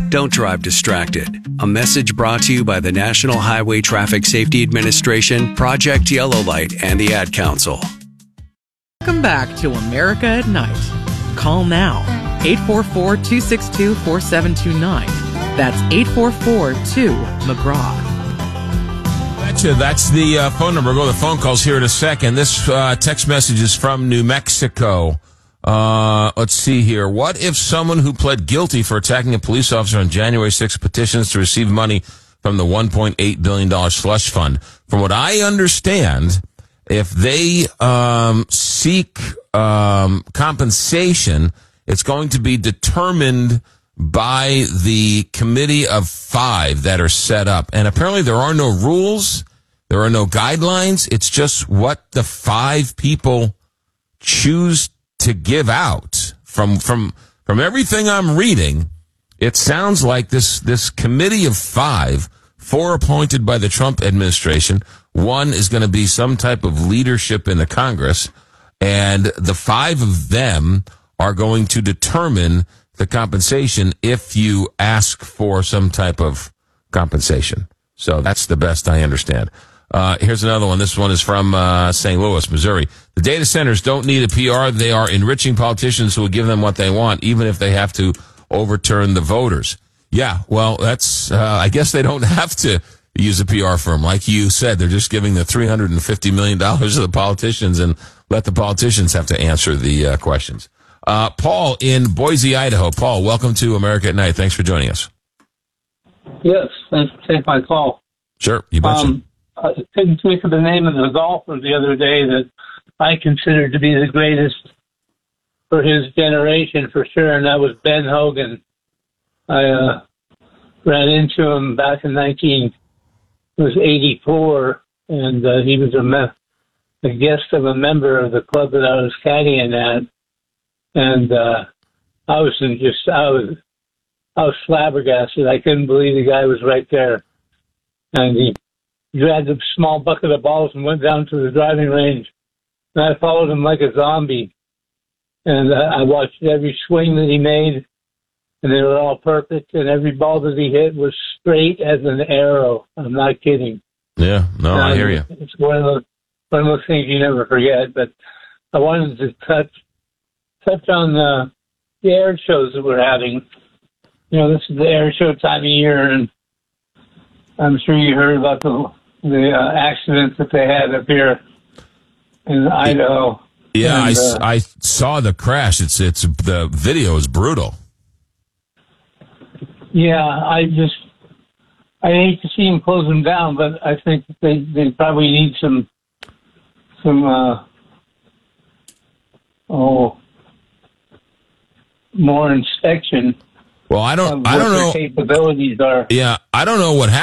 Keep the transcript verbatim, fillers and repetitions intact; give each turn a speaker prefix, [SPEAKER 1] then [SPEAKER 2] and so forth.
[SPEAKER 1] Don't drive distracted. A message brought to you by the National Highway Traffic Safety Administration, Project Yellow Light, and the Ad Council.
[SPEAKER 2] Welcome back to America at Night. Call now, eight four four, two six two, four seven two nine. That's eight four four two, McGraw.
[SPEAKER 3] Betcha. That's the uh, phone number. We'll go to the phone calls here in a second. This uh, text message is from New Mexico. Uh, let's see here. What if someone who pled guilty for attacking a police officer on January sixth petitions to receive money from the one point eight billion dollars slush fund? From what I understand, if they um, seek um, compensation, it's going to be determined by the committee of five that are set up. And apparently there are no rules. There are no guidelines. It's just what the five people choose to give out. From from from everything I'm reading, it sounds like this this committee of five, four appointed by the Trump administration, one is going to be some type of leadership in the Congress, and the five of them are going to determine the compensation if you ask for some type of compensation. So that's the best I understand. Uh, here's another one. This one is from uh, Saint Louis, Missouri. The data centers don't need a P R. They are enriching politicians who will give them what they want, even if they have to overturn the voters. Yeah, well, that's, uh, I guess they don't have to use a P R firm. Like you said, they're just giving the three hundred fifty million dollars to the politicians and let the politicians have to answer the uh, questions. Uh, Paul in Boise, Idaho. Paul, welcome to America at Night. Thanks for joining us.
[SPEAKER 4] Yes, thanks for taking my call.
[SPEAKER 3] Sure, you betcha.
[SPEAKER 4] Um, I couldn't think of the name of the golfer the other day that I considered to be the greatest for his generation for sure, and that was Ben Hogan. I uh, ran into him back in nineteen it was eighty-four, and uh, he was a, me- a guest of a member of the club that I was caddying at, and uh, I was in just I was I was flabbergasted. I couldn't believe the guy was right there, and he grabbed a small bucket of balls and went down to the driving range. And I followed him like a zombie. And uh, I watched every swing that he made, and they were all perfect. And every ball that he hit was straight as an arrow. I'm not kidding.
[SPEAKER 3] Yeah, no,
[SPEAKER 4] and
[SPEAKER 3] I hear you.
[SPEAKER 4] It's one of those one of those things you never forget. But I wanted to touch touch on the, the air shows that we're having. You know, this is the air show time of year, and I'm sure you heard about the the uh, accidents that they had up here in Idaho.
[SPEAKER 3] Yeah,
[SPEAKER 4] and,
[SPEAKER 3] I,
[SPEAKER 4] uh,
[SPEAKER 3] I saw the crash. It's it's the video is brutal.
[SPEAKER 4] Yeah, I just I hate to see them close them down, but I think they they probably need some some uh, oh more inspection.
[SPEAKER 3] Well, I don't
[SPEAKER 4] Of
[SPEAKER 3] I
[SPEAKER 4] what
[SPEAKER 3] don't
[SPEAKER 4] their
[SPEAKER 3] know
[SPEAKER 4] capabilities are.
[SPEAKER 3] Yeah, I don't know what happened.